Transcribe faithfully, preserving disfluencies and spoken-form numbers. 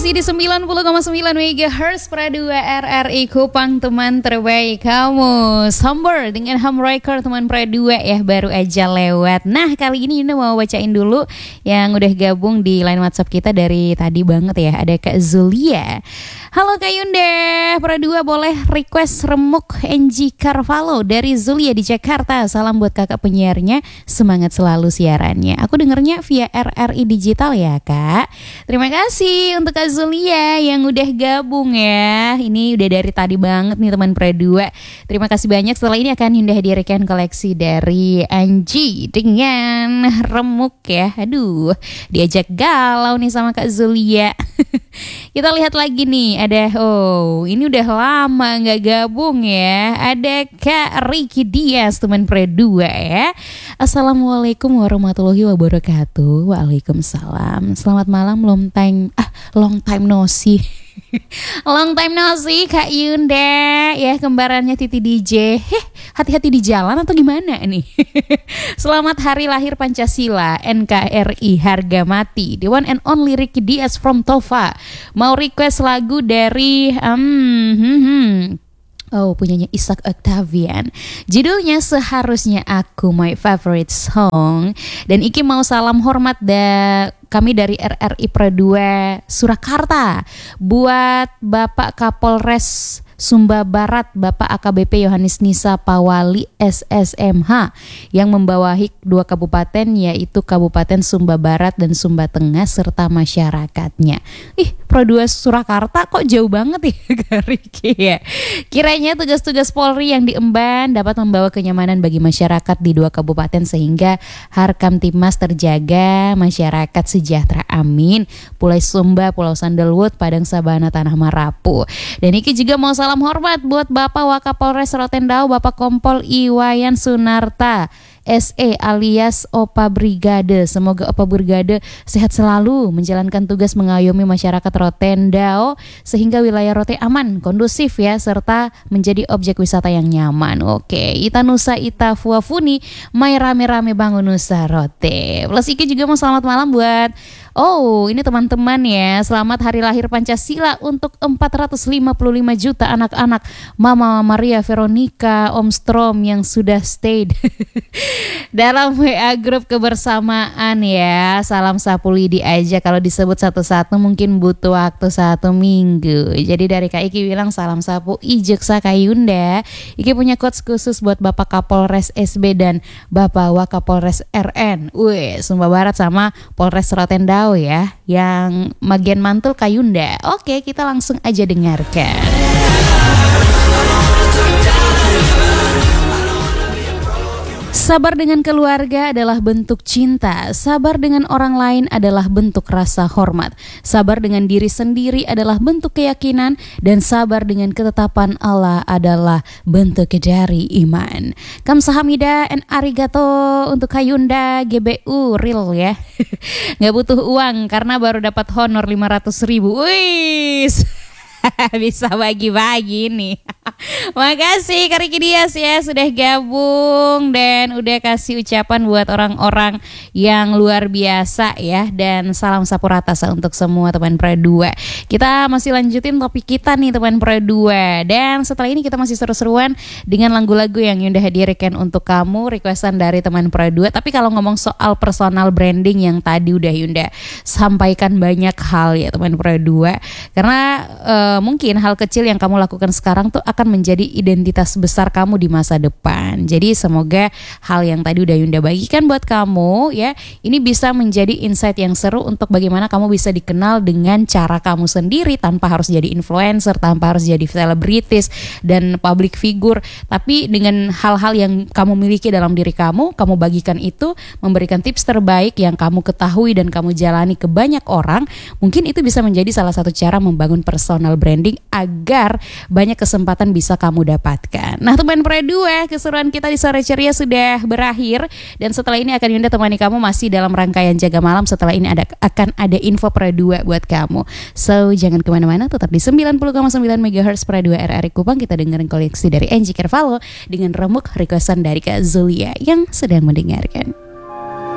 Masih di sembilan puluh koma sembilan megahertz Pradua R R I Kupang, teman terbaik kamu. Somber dengan Humreaker teman Pradua ya, baru aja lewat. Nah, kali ini Yunda mau bacain dulu yang udah gabung di line WhatsApp kita dari tadi banget ya. Ada Kak Zulia. Halo Kak Yunda, Pradua boleh request remuk N G Carvalho dari Zulia di Jakarta. Salam buat kakak penyiarnya, semangat selalu siarannya. Aku dengernya via R R I Digital ya Kak. Terima kasih untuk Kak Zulia yang udah gabung ya. Ini udah dari tadi banget nih teman Pradua. Terima kasih banyak. Setelah ini akan Yunda hadirkan koleksi dari Anji dengan remuk ya. Aduh, diajak galau nih sama Kak Zulia. Kita lihat lagi nih, ada oh ini udah lama nggak gabung ya. Ada Kak Ricky Dias teman Pradua ya. Assalamualaikum warahmatullahi wabarakatuh. Waalaikumsalam. Selamat malam, long time ah long time no see. Long time no see Kak Yunda ya, kembarannya Titi D J. Heh, hati-hati di jalan atau gimana nih? Selamat hari lahir Pancasila, N K R I harga mati. The one and only Ricky Dias from Tova. Mau request lagu dari um, hmm, hmm. Oh, punyanya Isaac Octavian. Judulnya Seharusnya Aku, my favorite song. Dan Iki mau salam hormat da kami dari R R I Pradua Surakarta buat Bapak Kapolres Sumba Barat, Bapak A K B P Yohanes Nisa Pawali S S M H yang membawahi dua kabupaten yaitu Kabupaten Sumba Barat dan Sumba Tengah serta masyarakatnya. Ih, Pradua Surakarta kok jauh banget ya Kak Riki ya. Kiranya tugas-tugas Polri yang diemban dapat membawa kenyamanan bagi masyarakat di dua kabupaten sehingga Harkam Tipmas terjaga, masyarakat sejahtera, amin. Pulau Sumba, Pulau Sandalwood, Padang Sabana, Tanah Marapu. Dan Iki juga mau salam hormat buat Bapak Wakapolres Rotendao, Bapak Kompol Iwayan Sunarta S E alias Opa Brigade. Semoga Opa Brigade sehat selalu menjalankan tugas mengayomi masyarakat Rotendao sehingga wilayah Rote aman, kondusif ya, serta menjadi objek wisata yang nyaman. Oke, Ita Nusa Ita Fuafuni, mai rame-rame bangun Nusa Rote. Plus Iki juga mau selamat malam buat oh, ini teman-teman ya. Selamat hari lahir Pancasila untuk empat ratus lima puluh lima juta anak-anak Mama Maria Veronica Om Strom yang sudah stay dalam W A grup kebersamaan ya. Salam Sapulidi aja, kalau disebut satu-satu mungkin butuh waktu satu minggu. Jadi dari Kak Iki bilang salam sapu ijeksa Kak Yunda. Iki punya quotes khusus buat Bapak Kapolres S B dan Bapak Wakapolres R N Wih, Sumba Barat sama Polres Rotendao ya, yang Magian Mantul Kak Yunda. Oke, kita langsung aja dengarkan. Sabar dengan keluarga adalah bentuk cinta. Sabar dengan orang lain adalah bentuk rasa hormat. Sabar dengan diri sendiri adalah bentuk keyakinan. Dan sabar dengan ketetapan Allah adalah bentuk dari iman. Kamsahamnida and arigato untuk Kayunda G B U real ya. Gak butuh uang karena baru dapat honor lima ratus ribu. Wih, bisa bagi-bagi nih. Makasih Kak Ricky Dias ya sudah gabung dan udah kasih ucapan buat orang-orang yang luar biasa ya. Dan salam sapuratasa untuk semua teman Pradua. Kita masih lanjutin topik kita nih teman Pradua. Dan setelah ini kita masih seru-seruan dengan lagu-lagu yang Yunda hadirkan untuk kamu, requestan dari teman Pradua. Tapi kalau ngomong soal personal branding yang tadi udah Yunda sampaikan banyak hal ya teman Pradua. Karena uh, mungkin hal kecil yang kamu lakukan sekarang tuh akan menjadi identitas besar kamu di masa depan. Jadi semoga hal yang tadi udah Yunda bagikan buat kamu ya, ini bisa menjadi insight yang seru untuk bagaimana kamu bisa dikenal dengan cara kamu sendiri tanpa harus jadi influencer, tanpa harus jadi selebritis dan public figure, tapi dengan hal-hal yang kamu miliki dalam diri kamu, kamu bagikan itu, memberikan tips terbaik yang kamu ketahui dan kamu jalani ke banyak orang. Mungkin itu bisa menjadi salah satu cara membangun personal branding agar banyak kesempatan bisa kamu dapatkan. Nah teman Pradua, keseruan kita di sore ceria sudah berakhir dan setelah ini akan Yunda temani kamu masih dalam rangkaian Jaga Malam. Setelah ini ada akan ada info Pradua buat kamu. So jangan kemana-mana, tetap di sembilan puluh koma sembilan megahertz Pradua R R I Kupang. Kita dengerin koleksi dari N G Carvalho dengan remuk requestan dari Kak Zulia yang sedang mendengarkan.